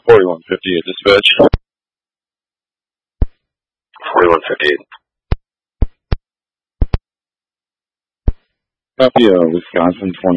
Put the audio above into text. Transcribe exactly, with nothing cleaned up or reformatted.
forty-one fifty-eight dispatch. forty-one fifty-eight. Copy, uh, Wisconsin twenty.